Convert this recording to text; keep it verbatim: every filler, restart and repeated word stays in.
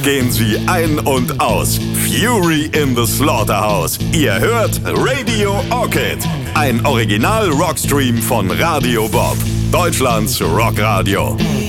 gehen sie ein und aus. Fury in the Slaughterhouse. Ihr hört Radio Orchid. Ein Original-Rockstream von Radio Bob. Deutschlands Rockradio.